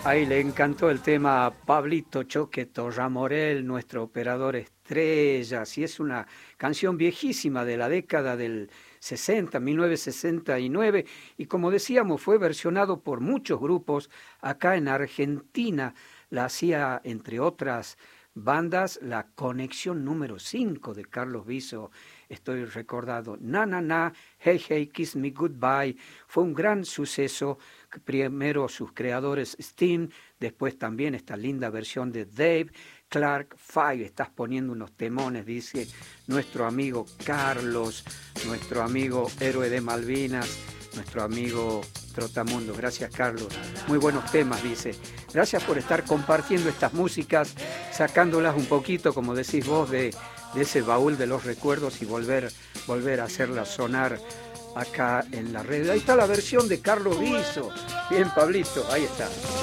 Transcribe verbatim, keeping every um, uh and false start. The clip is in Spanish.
Ahí le encantó el tema a Pablito Choqueto Ramorel, nuestro operador estrella. Sí, es una canción viejísima de la década del sesenta, mil novecientos sesenta y nueve, y como decíamos, fue versionado por muchos grupos acá en Argentina. La hacía, entre otras bandas, la Conexión número cinco de Carlos Viso. Estoy recordado, Na Na Na, Hey Hey Kiss Me Goodbye, fue un gran suceso. Primero sus creadores Sting, después también esta linda versión de Dave Clark Five. Estás poniendo unos temones, dice nuestro amigo Carlos, nuestro amigo héroe de Malvinas, nuestro amigo Trotamundo. Gracias, Carlos, muy buenos temas, dice. Gracias por estar compartiendo estas músicas, sacándolas un poquito, como decís vos, de, de ese baúl de los recuerdos y volver, volver a hacerlas sonar acá en la red. Ahí está la versión de Carlos Viso. Bien, Pablito, ahí está.